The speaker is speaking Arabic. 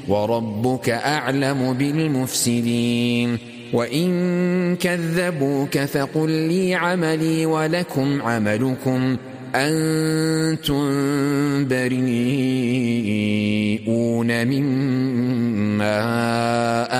وربك أعلم بالمفسدين وإن كذبوك فقل لي عملي ولكم عملكم أنتم بريئون مما